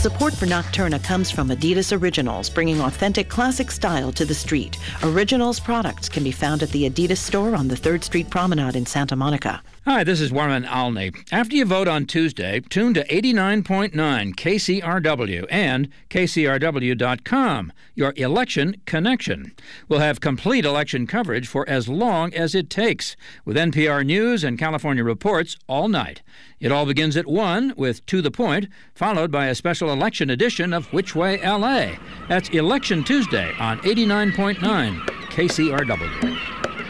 Support for Nocturna comes from Adidas Originals, bringing authentic classic style to the street. Originals products can be found at the Adidas store on the 3rd Street Promenade in Santa Monica. Hi, this is Warren Alney. After you vote on Tuesday, tune to 89.9 KCRW and KCRW.com, your election connection. We'll have complete election coverage for as long as it takes, with NPR News and California reports all night. It all begins at 1 with To the Point, followed by a special election edition of Which Way LA. That's Election Tuesday on 89.9 KCRW.